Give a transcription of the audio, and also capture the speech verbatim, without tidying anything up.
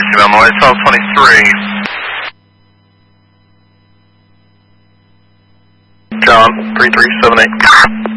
Whiskey on the way, South twenty-three. John, three three seven eight.